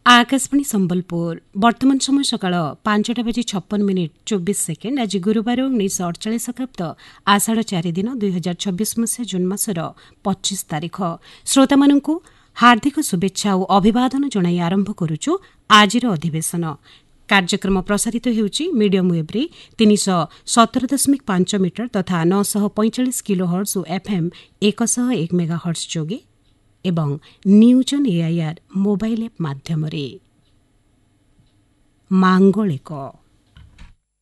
आकाशवाणी संबलपुर वर्तमान समय सकाळ 5:56 आज गुरुवार 1948 खृष्ट आषाढ़ 4 दिन 2026 मसीहा जून मासर 25 तारिख श्रोता मानू हार्दिक शुभेच्छा और अभिवादन जणाई आरंभ करुचु आजिर अधिवेशन कार्यक्रम प्रसारित हेउची मीडियम वेब्रे 317.5 मीटर तथा 945 किलो हर्ट्ज और एफएम 101 मेगा हर्ट्ज जोगे एवं न्यूज एआईआर मोबाइल एप माध्यम मांगलिक